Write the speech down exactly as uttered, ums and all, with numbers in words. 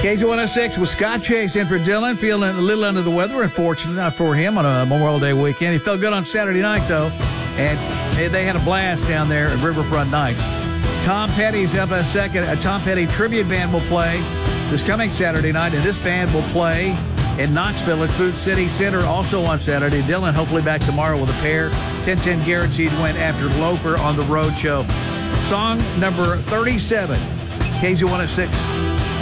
K Z one oh six with Scott Chase in for Dylan, feeling a little under the weather, unfortunately, not for him on a Memorial Day weekend. He felt good on Saturday night, though, and they had a blast down there at Riverfront Nights. Tom Petty's up in a second. A Tom Petty tribute band will play this coming Saturday night, and this band will play in Knoxville at Food City Center also on Saturday. Dylan hopefully back tomorrow with a pair. ten ten guaranteed win after Loper on the road show. Song number thirty-seven, K Z one oh six.